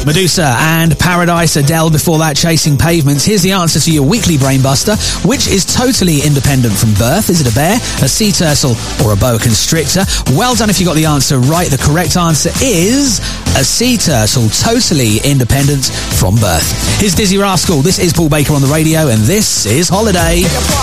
Medusa and Paradise, Adele before that, Chasing Pavements. Here's the answer to your weekly Brainbuster. Which is totally independent from birth? Is it a bear, a sea turtle, or a boa constrictor? Well done if you got the answer right. The correct answer is a sea turtle, totally independent from birth. Here's Dizzy Rascal. This is Paul Baker on the radio, and this is Holiday.